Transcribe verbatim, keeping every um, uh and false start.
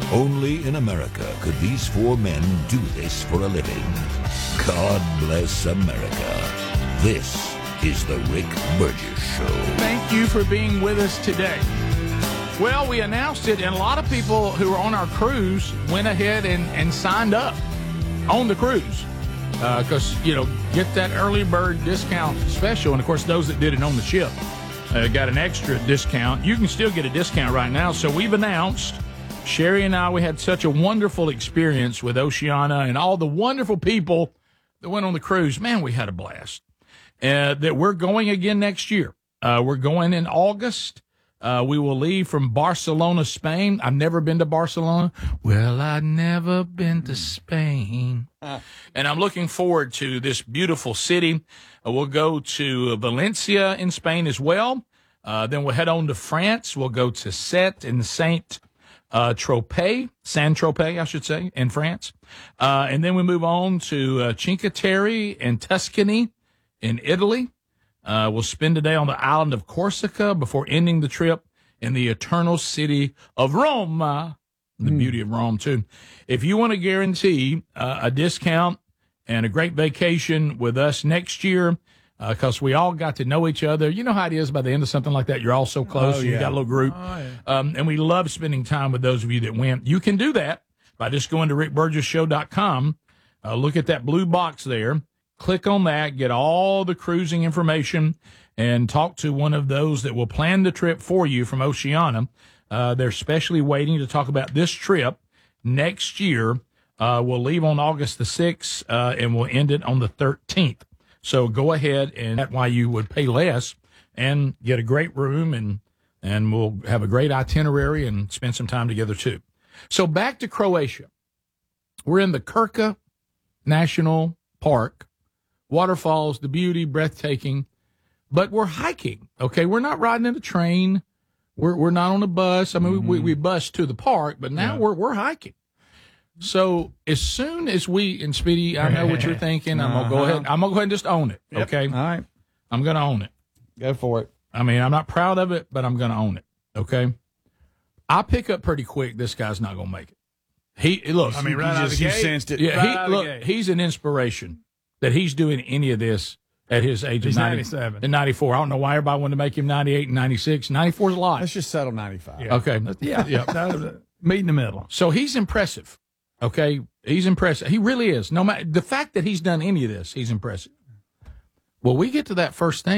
Only in America could these four men do this for a living. God bless America. This is the Rick Burgess Show. Thank you for being with us today. Well, we announced it, and a lot of people who were on our cruise went ahead and, and signed up on the cruise. Because, uh, you know, get that early bird discount special. And, of course, those that did it on the ship uh, got an extra discount. You can still get a discount right now. So we've announced, Sherry and I, we had such a wonderful experience with Oceana and all the wonderful people that went on the cruise. Man, we had a blast. Uh, that we're going again next year. Uh, we're going in August. Uh, we will leave from Barcelona, Spain. I've never been to Barcelona. Well, I've never been to Spain. Uh, and I'm looking forward to this beautiful city. Uh, we'll go to Valencia in Spain as well. Uh, then we'll head on to France. We'll go to Sète and Saint uh, Tropez, Saint-Tropez, I should say, in France. Uh, and then we move on to uh, Cinque Terre and Tuscany in Italy. Uh, we'll spend a day on the island of Corsica before ending the trip in the eternal city of Rome. The mm. beauty of Rome, too. If you want to guarantee uh, a discount and a great vacation with us next year, because uh, we all got to know each other. You know how it is by the end of something like that. You're all so close. Oh, You yeah. got a little group. Oh, yeah. um, and we love spending time with those of you that went. You can do that by just going to rick burgess show dot com. Uh, look at that blue box there. Click on that, get all the cruising information, and talk to one of those that will plan the trip for you from Oceana. Uh, they're specially waiting to talk about this trip next year. Uh, we'll leave on August the sixth, uh, and we'll end it on the thirteenth. So go ahead, and that's why you would pay less and get a great room, and, and we'll have a great itinerary and spend some time together, too. So back to Croatia. We're in the Krka National Park. Waterfalls, the beauty, breathtaking, but we're hiking, okay? We're not riding in a train. We're we're not on a bus. I mean, mm-hmm. we, we bus to the park, but now yeah. we're we're hiking. So as soon as we, and Speedy, I know what you're thinking. I'm going to go ahead. I'm going to go ahead and just own it, yep. okay? All right. I'm going to own it. Go for it. I mean, I'm not proud of it, but I'm going to own it, okay? I pick up pretty quick this guy's not going to make it. He Look, I mean, right out of the gate. You sensed it. Yeah, right he, out look, the gate. he's an inspiration. That he's doing any of this at his age he's of ninety, ninety-seven and ninety-four. I don't know why everybody wanted to make him ninety-eight and ninety-six. ninety-four is a lot. Let's just settle ninety-five. Yeah. Okay. Yeah. yeah. Meet in the middle. So he's impressive. Okay. He's impressive. He really is. No matter the fact that he's done any of this, he's impressive. Well, we get to that first thing.